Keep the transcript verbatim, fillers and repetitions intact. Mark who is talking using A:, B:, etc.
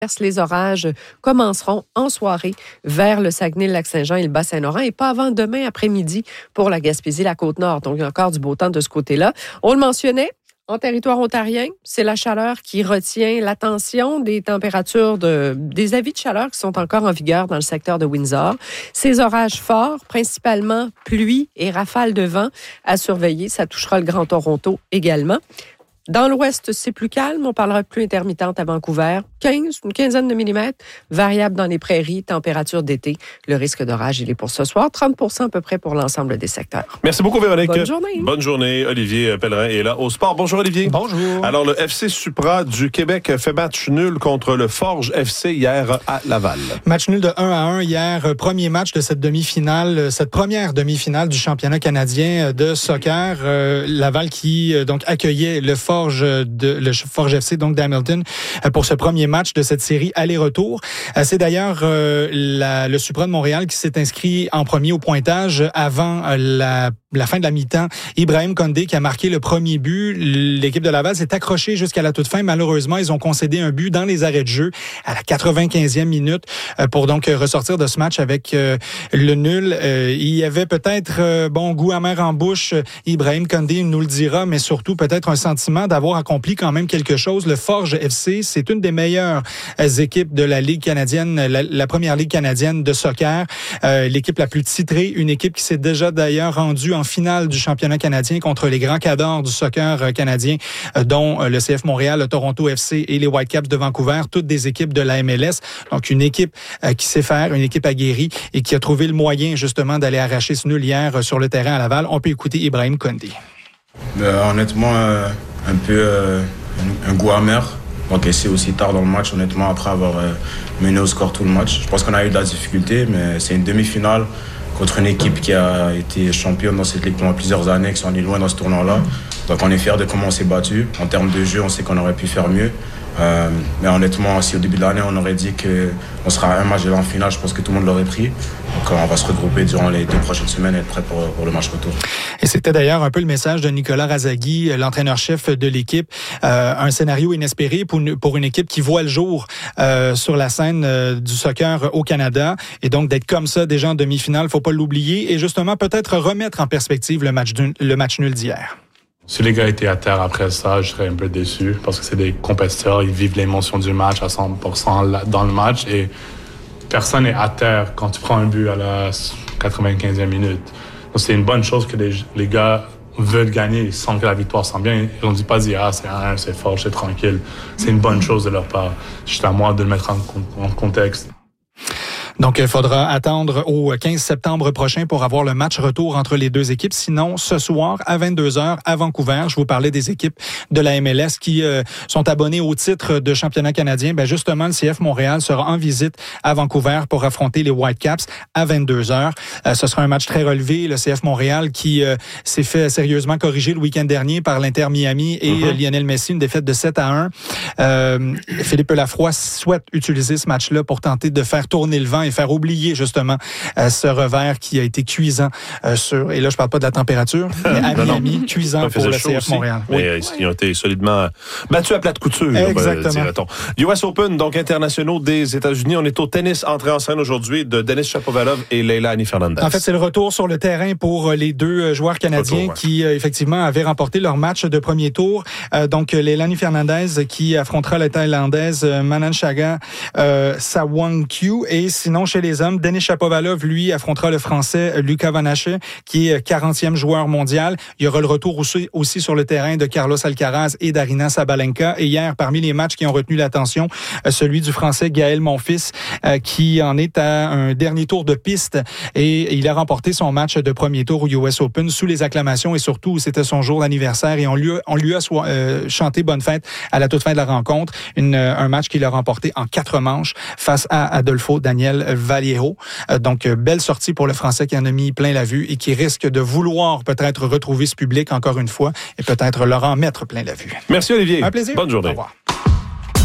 A: Les orages commenceront en soirée vers le Saguenay-Lac-Saint-Jean et le Bas-Saint-Laurent et pas avant demain après-midi pour la Gaspésie, la Côte-Nord. Donc, il y a encore du beau temps de ce côté-là. On le mentionnait, en territoire ontarien, c'est la chaleur qui retient l'attention des températures, de, des avis de chaleur qui sont encore en vigueur dans le secteur de Windsor. Ces orages forts, principalement pluie et rafales de vent à surveiller. Ça touchera le Grand Toronto également. Dans l'ouest, c'est plus calme. On parlera de pluie intermittente à Vancouver. quinze, une quinzaine de millimètres. Variable dans les prairies, température d'été. Le risque d'orage, il est pour ce soir. trente pour cent à peu près pour l'ensemble des secteurs.
B: Merci beaucoup, Véronique.
A: Bonne journée.
B: Bonne journée. Olivier Pellerin est là au sport. Bonjour, Olivier.
C: Bonjour.
B: Alors, le F C Supra du Québec fait match nul contre le Forge F C hier à Laval.
C: Match nul de un à un hier. Premier match de cette demi-finale, cette première demi-finale du championnat canadien de soccer. Euh, Laval qui euh, donc accueillait le Forge de le Forge F C donc d'Hamilton pour ce premier match de cette série aller-retour. C'est d'ailleurs euh, la, le Supra de Montréal qui s'est inscrit en premier au pointage avant la la fin de la mi-temps. Ibrahim Condé qui a marqué le premier but. L'équipe de Laval s'est accrochée jusqu'à la toute fin. Malheureusement, ils ont concédé un but dans les arrêts de jeu à la quatre-vingt-quinzième minute pour donc ressortir de ce match avec le nul. Il y avait peut-être bon goût amer en bouche. Ibrahim Condé nous le dira, mais surtout peut-être un sentiment d'avoir accompli quand même quelque chose. Le Forge F C, c'est une des meilleures équipes de la Ligue canadienne, la, la première Ligue canadienne de soccer. Euh, l'équipe la plus titrée, une équipe qui s'est déjà d'ailleurs rendue en finale du championnat canadien contre les grands cadors du soccer canadien, dont le C F Montréal, le Toronto F C et les Whitecaps de Vancouver, toutes des équipes de la M L S. Donc une équipe qui sait faire, une équipe aguerrie et qui a trouvé le moyen justement d'aller arracher ce nul hier sur le terrain à Laval. On peut écouter Ibrahim Condé.
D: Euh, honnêtement, euh, un peu euh, un, un goût amer. Encaissé aussi tard dans le match, honnêtement, après avoir euh, mené au score tout le match. Je pense qu'on a eu de la difficulté, mais c'est une demi-finale contre une équipe qui a été championne dans cette ligue pendant plusieurs années, qui sont allés loin dans ce tournoi-là. Donc on est fiers de comment on s'est battu. En termes de jeu, on sait qu'on aurait pu faire mieux. Euh, mais honnêtement, si au début de l'année, on aurait dit qu'on sera à un match de la finale, je pense que tout le monde l'aurait pris. Donc on va se regrouper durant les deux prochaines semaines et être prêt pour, pour le match retour.
C: Et c'était d'ailleurs un peu le message de Nicolas Razaghi, l'entraîneur-chef de l'équipe. Euh, un scénario inespéré pour une, pour une équipe qui voit le jour euh, sur la scène euh, du soccer au Canada. Et donc d'être comme ça déjà en demi-finale, faut pas l'oublier. Et justement, peut-être remettre en perspective le match, le match nul d'hier.
E: Si les gars étaient à terre après ça, je serais un peu déçu parce que c'est des compétiteurs, ils vivent l'émotion du match à cent pour cent dans le match et personne n'est à terre quand tu prends un but à la quatre-vingt-quinzième minute. Donc c'est une bonne chose que les, les gars veulent gagner, ils sentent que la victoire sent bien. Ils n'ont pas dit « Ah, c'est un, c'est fort, c'est tranquille ». C'est une bonne chose de leur part. C'est à moi de le mettre en, en contexte.
C: Donc, il faudra attendre au quinze septembre prochain pour avoir le match retour entre les deux équipes. Sinon, ce soir, à vingt-deux heures, à Vancouver, je vous parlais des équipes de la M L S qui euh, sont abonnées au titre de championnat canadien. Ben justement, le C F Montréal sera en visite à Vancouver pour affronter les Whitecaps à vingt-deux heures. Euh, ce sera un match très relevé. Le C F Montréal qui euh, s'est fait sérieusement corriger le week-end dernier par l'Inter Miami et mm-hmm. Lionel Messi, une défaite de sept à un. Euh, Philippe Lafroy souhaite utiliser ce match-là pour tenter de faire tourner le vent et faire oublier justement euh, ce revers qui a été cuisant euh, sur, et là je parle pas de la température, mais à Miami, non. cuisant pour le C F Montréal.
B: Mais oui. Ils ont été solidement battus à plate couture.
C: Exactement.
B: U S Open, donc internationaux des États-Unis. On est au tennis, entrée en scène aujourd'hui de Denis Shapovalov et Leila Annie Fernandez.
C: En fait, c'est le retour sur le terrain pour les deux joueurs canadiens retour, ouais. qui euh, effectivement avaient remporté leur match de premier tour. Euh, donc Leila Annie Fernandez qui affrontera la Thaïlandaise Manan Chaga euh, Sawangkyu, et sinon chez les hommes, Denis Shapovalov, lui, affrontera le Français Lucas Van Hache, qui est quarantième joueur mondial. Il y aura le retour aussi, aussi sur le terrain de Carlos Alcaraz et d'Arina Sabalenka. Et hier, parmi les matchs qui ont retenu l'attention, celui du Français Gaël Monfils, qui en est à un dernier tour de piste. Et il a remporté son match de premier tour au U S Open sous les acclamations, et surtout, c'était son jour d'anniversaire et on lui a, on lui a euh, chanté bonne fête à la toute fin de la rencontre. Une, un match qu'il a remporté en quatre manches face à Adolfo Daniel Vallejo. Donc, belle sortie pour le Français qui en a mis plein la vue et qui risque de vouloir peut-être retrouver ce public encore une fois et peut-être leur en mettre plein la vue.
B: Merci Olivier.
C: Un plaisir.
B: Bonne journée.
C: Au revoir.